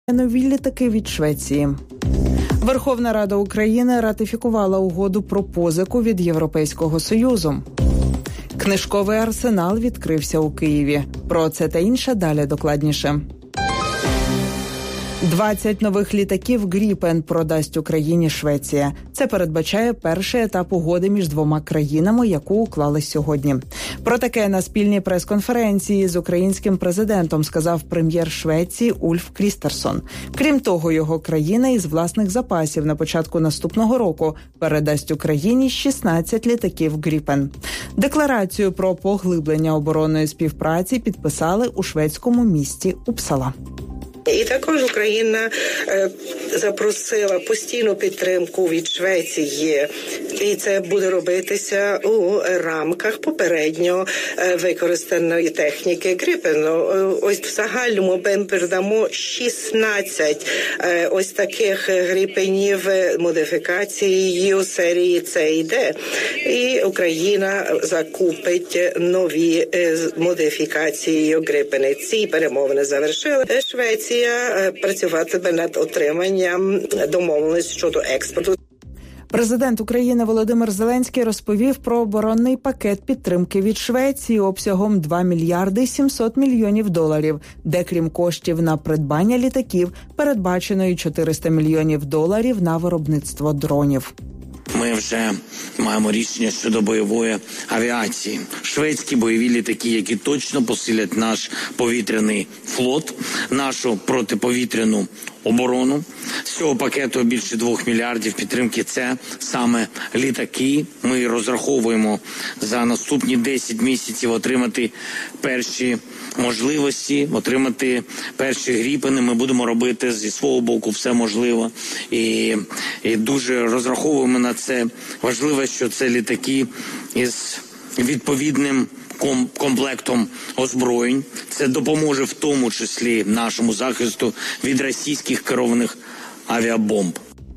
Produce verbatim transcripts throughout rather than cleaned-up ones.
Нові літаки від Швеції. Верховна Рада України ратифікувала угоду про позику від Європейського Союзу. Книжковий арсенал відкрився у Києві. Про це та інше далі докладніше. двадцять нових літаків «Гріпен» продасть Україні Швеція. Це передбачає перший етап угоди між двома країнами, яку уклали сьогодні. Про таке на спільній прес-конференції з українським президентом сказав прем'єр Швеції Ульф Крістерсон. Крім того, його країна із власних запасів на початку наступного року передасть Україні шістнадцять літаків «Гріпен». Декларацію про поглиблення оборонної співпраці підписали у шведському місті Упсала. І також Україна е, запросила постійну підтримку від Швеції, і це буде робитися у рамках попередньо е, використаної техніки Гріпену. Ось в загальному ми передамо шістнадцять е, ось таких Гріпенів модифікацією серії С і Д. І Україна закупить нові е, модифікації Гріпени. Ці перемовини завершили. Швеція працюватиме над отриманням домовленості щодо експорту. Президент України Володимир Зеленський розповів про оборонний пакет підтримки від Швеції обсягом два мільярди сімсот мільйонів доларів, де крім коштів на придбання літаків, передбачено і чотириста мільйонів доларів на виробництво дронів. Ми вже маємо рішення щодо бойової авіації. Шведські бойові літаки, які точно посилять наш повітряний флот, нашу протиповітряну оборону. З цього пакету більше двох мільярдів підтримки – це саме літаки. Ми розраховуємо за наступні десять місяців отримати перші можливості, отримати перші Гріпени. Ми будемо робити зі свого боку все можливе. І, і дуже розраховуємо на це. Важливо, що це літаки із відповідним комплектом озброєнь. Це допоможе в тому числі нашому захисту від російських керованих авіабомб.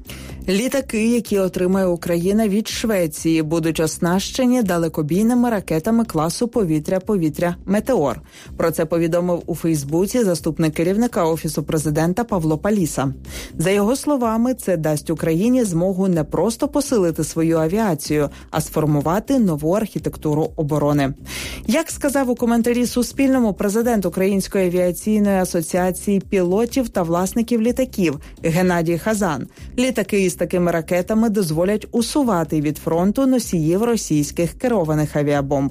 Літаки, які отримає Україна від Швеції, будуть оснащені далекобійними ракетами класу повітря-повітря «Метеор». Про це повідомив у Фейсбуці заступник керівника Офісу президента Павло Паліса. За його словами, це дасть Україні змогу не просто посилити свою авіацію, а сформувати нову архітектуру оборони. Як сказав у коментарі Суспільному президент Української авіаційної асоціації пілотів та власників літаків Геннадій Хазан, літаки із такими ракетами дозволять усувати від фронту носіїв російських керованих авіабомб.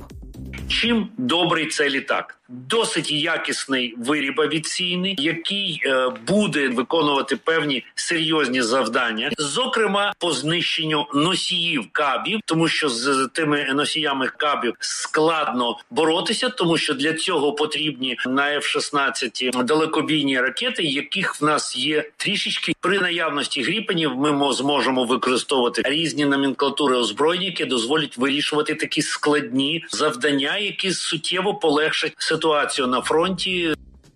Чим добрий цей літак? Досить якісний виріб авіаційний, який е, буде виконувати певні серйозні завдання, зокрема по знищенню носіїв кабів, тому що з тими носіями кабів складно боротися, тому що для цього потрібні на еф шістнадцять далекобійні ракети, яких в нас є трішечки. При наявності Гріпенів ми зможемо використовувати різні номенклатури озброєння, які дозволять вирішувати такі складні завдання, які суттєво полегшать ситуацію на фронті.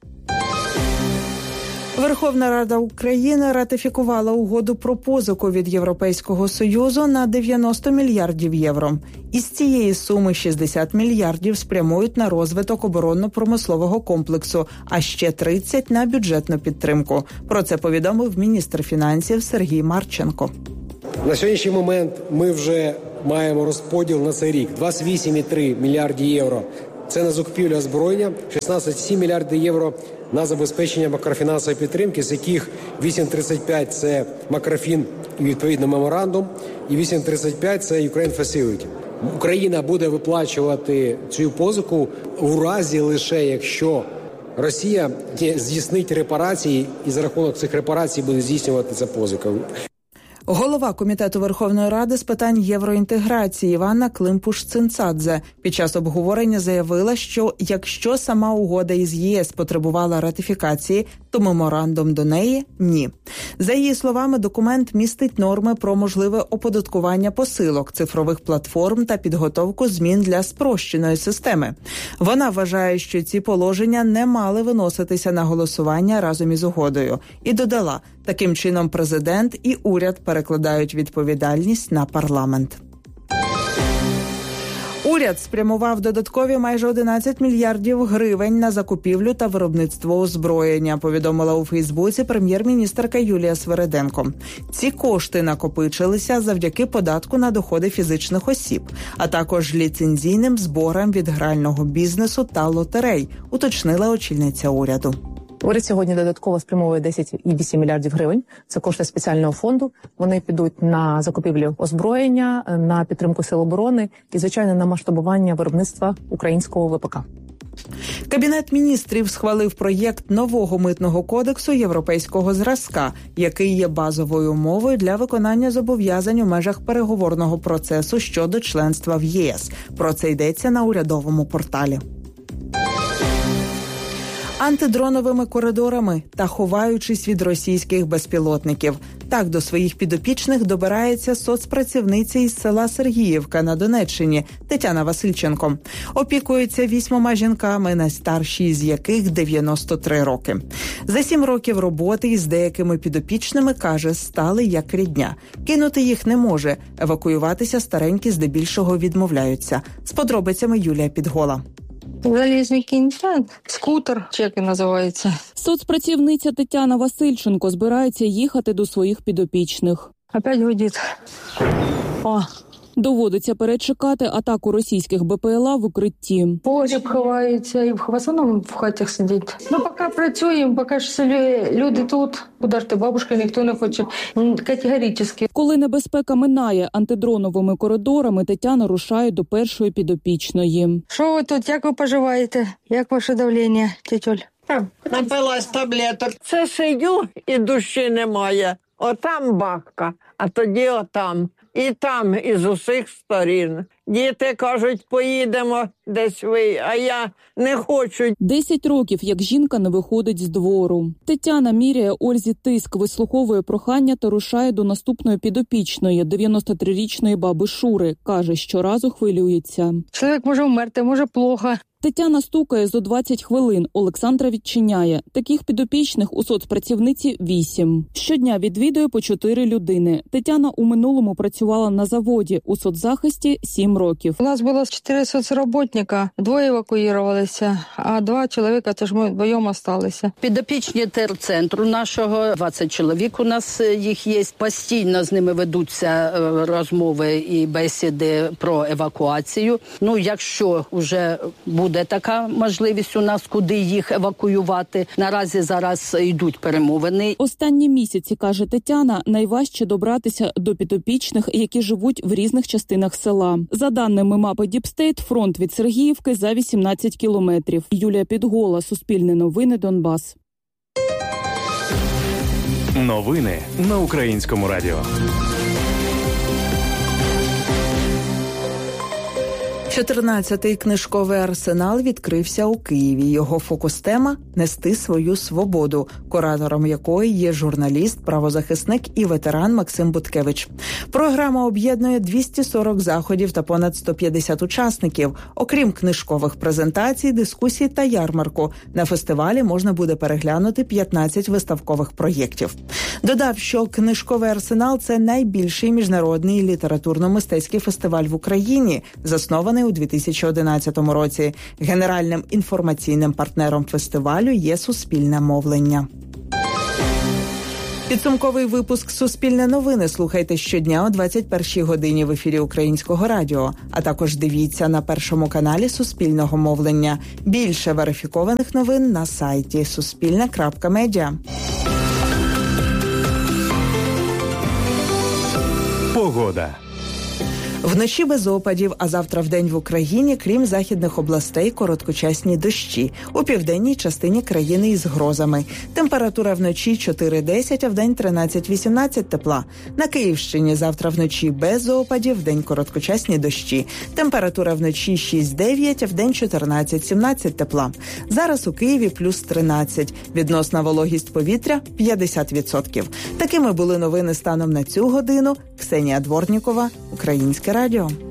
Верховна Рада України ратифікувала угоду про позику від Європейського Союзу на дев'яносто мільярдів євро. Із цієї суми шістдесят мільярдів спрямують на розвиток оборонно-промислового комплексу, а ще тридцять – на бюджетну підтримку. Про це повідомив міністр фінансів Сергій Марченко. На сьогоднішній момент ми вже маємо розподіл на цей рік – двадцять вісім цілих три десятих євро. Це на закупівлю озброєння, шістнадцять цілих сім мільярдів євро на забезпечення макрофінансової підтримки, з яких вісім цілих тридцять п'ять – це макрофін і відповідно меморандум, і вісім цілих тридцять п'ять – це Ukraine Facility. Україна буде виплачувати цю позику у разі лише, якщо Росія здійснить репарації, і за рахунок цих репарацій буде здійснювати ця позика. Голова Комітету Верховної Ради з питань євроінтеграції Іванна Климпуш-Цинцадзе під час обговорення заявила, що якщо сама угода із ЄС потребувала ратифікації, то меморандум до неї – ні. За її словами, документ містить норми про можливе оподаткування посилок, цифрових платформ та підготовку змін для спрощеної системи. Вона вважає, що ці положення не мали виноситися на голосування разом із угодою. І додала, таким чином президент і уряд перекладають відповідальність на парламент. У Уряд спрямував додаткові майже одинадцять мільярдів гривень на закупівлю та виробництво озброєння, повідомила у Фейсбуці прем'єр-міністерка Юлія Свериденко. Ці кошти накопичилися завдяки податку на доходи фізичних осіб, а також ліцензійним зборам від грального бізнесу та лотерей, уточнила очільниця уряду. Уряд сьогодні додатково спрямовує десять цілих вісім мільярдів гривень. Це кошти спеціального фонду. Вони підуть на закупівлю озброєння, на підтримку сил оборони і, звичайно, на масштабування виробництва українського ВПК. Кабінет міністрів схвалив проєкт нового митного кодексу європейського зразка, який є базовою умовою для виконання зобов'язань у межах переговорного процесу щодо членства в ЄС. Про це йдеться на урядовому порталі. Антидроновими коридорами та ховаючись від російських безпілотників. Так до своїх підопічних добирається соцпрацівниця із села Сергіївка на Донеччині Тетяна Васильченко. Опікується вісьмома жінками, найстарші з яких дев'яносто три роки. За сім років роботи із деякими підопічними, каже, стали як рідня. Кинути їх не може, евакуюватися старенькі здебільшого відмовляються. З подробицями Юлія Підгола. Залізний кінь, скутер, чи як він називається. Соцпрацівниця Тетяна Васильченко збирається їхати до своїх підопічних. Опять гудить. О. Доводиться перечекати атаку російських БПЛА в укритті. Погріб ховається і в основному в хатях сидить. Ну, поки працюємо, поки ж люди тут. Куди ж ти, бабушка, ніхто не хоче. Категорично. Коли небезпека минає антидроновими коридорами, Тетяна рушає до першої підопічної. Що ви тут, як ви поживаєте? Як ваше давлення, тетюль? Напилась таблеток. Це сидю і душі немає. Отам бабка, а тоді отам. І там із усіх сторін. Діти кажуть, поїдемо десь ви, а я не хочу. Десять років, як жінка не виходить з двору. Тетяна міряє Ользі тиск, вислуховує прохання та рушає до наступної підопічної, дев'яностотрирічної баби Шури. Каже, щоразу хвилюється. Чоловік може вмерти, може плохо. Тетяна стукає зо двадцять хвилин. Олександра відчиняє. Таких підопічних у соцпрацівниці вісім. Щодня відвідує по чотири людини. Тетяна у минулому працювала на заводі, у соцзахисті сім років. У нас було чотири соцроботника, двоє евакуювалися, а два чоловіка, тож ми вдвоєм залишилися. Підопічні терцентру нашого, двадцять чоловік у нас їх є. Постійно з ними ведуться розмови і бесіди про евакуацію. Ну, якщо вже буде Буде така можливість у нас, куди їх евакуювати. Наразі зараз йдуть перемовини. Останні місяці, каже Тетяна, найважче добратися до підопічних, які живуть в різних частинах села. За даними мапи Діпстейт, фронт від Сергіївки за вісімнадцять кілометрів. Юлія Підгола, Суспільне новини, Донбас. Новини на Українському радіо. чотирнадцятий книжковий арсенал відкрився у Києві. Його фокус-тема – «Нести свою свободу», куратором якої є журналіст, правозахисник і ветеран Максим Буткевич. Програма об'єднує двісті сорок заходів та понад сто п'ятдесят учасників. Окрім книжкових презентацій, дискусій та ярмарку, на фестивалі можна буде переглянути п'ятнадцять виставкових проєктів. Додав, що книжковий арсенал – це найбільший міжнародний літературно-мистецький фестиваль в Україні, заснований у дві тисячі одинадцятому році. Генеральним інформаційним партнером фестивалю є Суспільне мовлення. Підсумковий випуск «Суспільне новини» слухайте щодня о двадцять першій годині в ефірі Українського радіо, а також дивіться на першому каналі Суспільного мовлення. Більше верифікованих новин на сайті суспільне крапка медіа. Погода. Вночі без опадів, а завтра вдень в Україні, крім західних областей, короткочасні дощі. У південній частині країни із грозами. Температура вночі чотири-десять, а вдень тринадцять-вісімнадцять тепла. На Київщині завтра вночі без опадів, вдень короткочасні дощі. Температура вночі шість-дев'ять, а вдень чотирнадцять-сімнадцять тепла. Зараз у Києві плюс тринадцять. Відносна вологість повітря – п'ятдесят відсотків. Такими були новини станом на цю годину. Ксенія Дворнікова, Українське радіо.